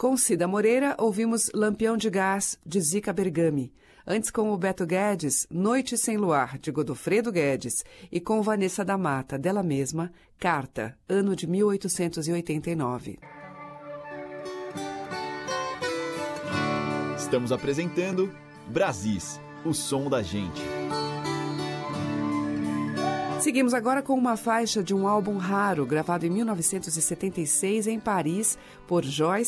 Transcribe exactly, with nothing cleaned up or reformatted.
Com Cida Moreira, ouvimos Lampião de Gás, de Zica Bergami. Antes, com o Beto Guedes, Noite Sem Luar, de Godofredo Guedes. E com Vanessa da Mata, dela mesma, Carta, ano de mil oitocentos e oitenta e nove. Estamos apresentando Brasis, o som da gente. Seguimos agora com uma faixa de um álbum raro, gravado em mil novecentos e setenta e seis em Paris, por Joyce